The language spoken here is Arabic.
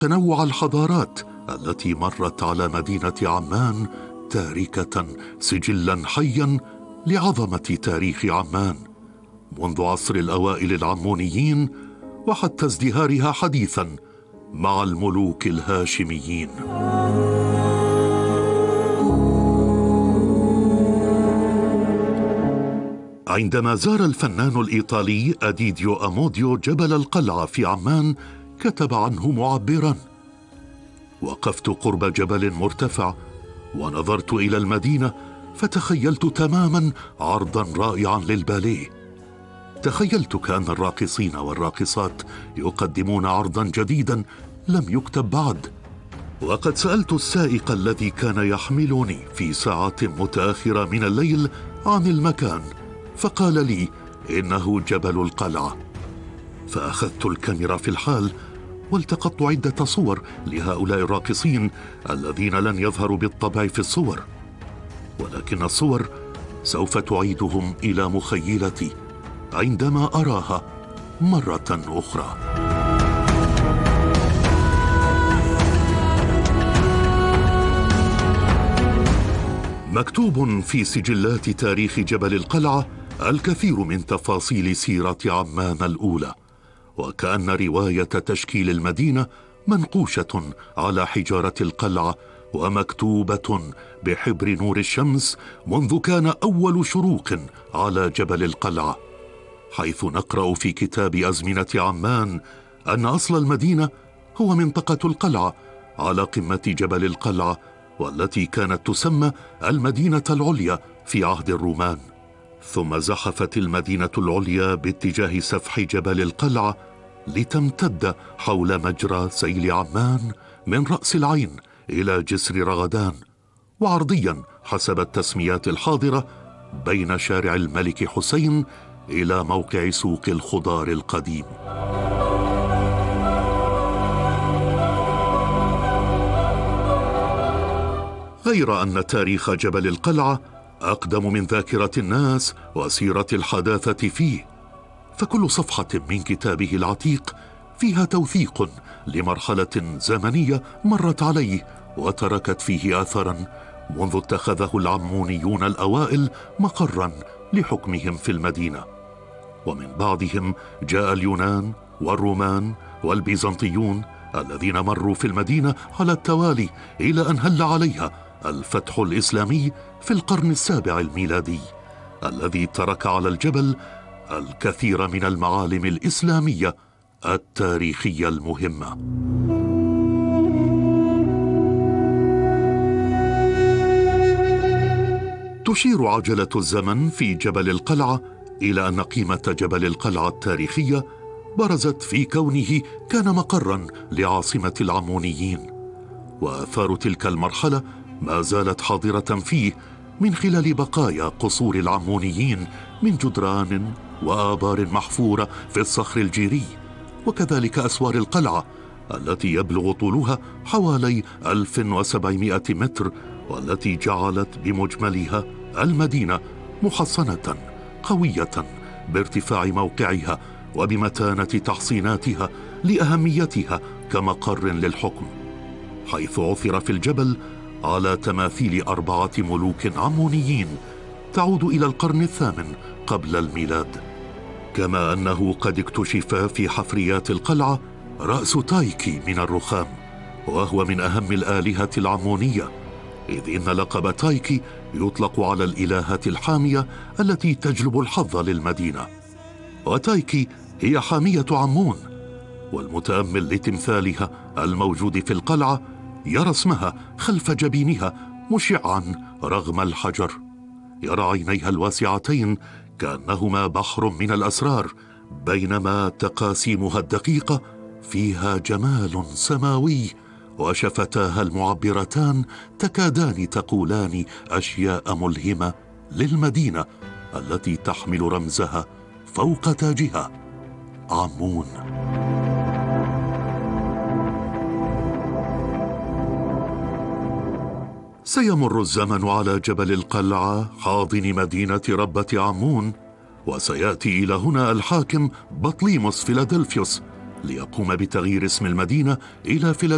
تنوع الحضارات التي مرت على مدينة عمان، تاركة سجلا حيا لعظمة تاريخ عمان منذ عصر الأوائل العمونيين وحتى ازدهارها حديثا مع الملوك الهاشميين. عندما زار الفنان الإيطالي أديديو أموديو جبل القلعة في عمان كتب عنه معبرا: وقفت قرب جبل مرتفع ونظرت إلى المدينة فتخيلت تماما عرضا رائعا للباليه. تخيلت كأن الراقصين والراقصات يقدمون عرضا جديدا لم يكتب بعد. وقد سألت السائق الذي كان يحملني في ساعات متأخرة من الليل عن المكان، فقال لي إنه جبل القلعة. فأخذت الكاميرا في الحال والتقطت عدة صور لهؤلاء الراقصين الذين لن يظهروا بالطبع في الصور، ولكن الصور سوف تعيدهم إلى مخيلتي عندما أراها مرة أخرى. مكتوب في سجلات تاريخ جبل القلعة الكثير من تفاصيل سيرة عمان الأولى، وكأن رواية تشكيل المدينة منقوشة على حجارة القلعة ومكتوبة بحبر نور الشمس منذ كان أول شروق على جبل القلعة، حيث نقرأ في كتاب أزمنة عمان أن أصل المدينة هو منطقة القلعة على قمة جبل القلعة، والتي كانت تسمى المدينة العليا في عهد الرومان. ثم زحفت المدينة العليا باتجاه سفح جبل القلعة لتمتد حول مجرى سيل عمان من رأس العين إلى جسر رغدان، وعرضيا حسب التسميات الحاضرة بين شارع الملك حسين إلى موقع سوق الخضار القديم. غير أن تاريخ جبل القلعة أقدم من ذاكرة الناس وسيرة الحداثة فيه، فكل صفحة من كتابه العتيق فيها توثيق لمرحلة زمنية مرت عليه وتركت فيه أثرا منذ اتخذه العمونيون الأوائل مقرا لحكمهم في المدينة، ومن بعدهم جاء اليونان والرومان والبيزنطيون الذين مروا في المدينة على التوالي إلى أن هل عليها الفتح الإسلامي في القرن السابع الميلادي، الذي ترك على الجبل الكثير من المعالم الإسلامية التاريخية المهمة. تشير عجلة الزمن في جبل القلعة إلى أن قيمة جبل القلعة التاريخية برزت في كونه كان مقرا لعاصمة العمونيين، وآثار تلك المرحلة ما زالت حاضرة فيه من خلال بقايا قصور العمونيين من جدران وآبار محفورة في الصخر الجيري، وكذلك أسوار القلعة التي يبلغ طولها حوالي 1700 متر، والتي جعلت بمجملها المدينة محصنة قوية بارتفاع موقعها وبمتانة تحصيناتها لأهميتها كمقر للحكم، حيث عثر في الجبل على تماثيل 4 ملوك عمونيين تعود إلى القرن الثامن قبل الميلاد. كما أنه قد اكتشف في حفريات القلعة رأس تايكي من الرخام، وهو من أهم الآلهة العمونية، إذ إن لقب تايكي يطلق على الإلهة الحامية التي تجلب الحظ للمدينة. وتايكي هي حامية عمون، والمتأمل لتمثالها الموجود في القلعة يرى اسمها خلف جبينها مشعا رغم الحجر، يرى عينيها الواسعتين كأنهما بحر من الأسرار، بينما تقاسيمها الدقيقة فيها جمال سماوي، وشفتاها المعبرتان تكادان تقولان أشياء ملهمة للمدينة التي تحمل رمزها فوق تاجها، عمون. سيمر الزمن على جبل القلعة حاضن مدينة ربة عمون، وسيأتي إلى هنا الحاكم بطليموس فيلادلفيوس ليقوم بتغيير اسم المدينة إلى فيلادلفيا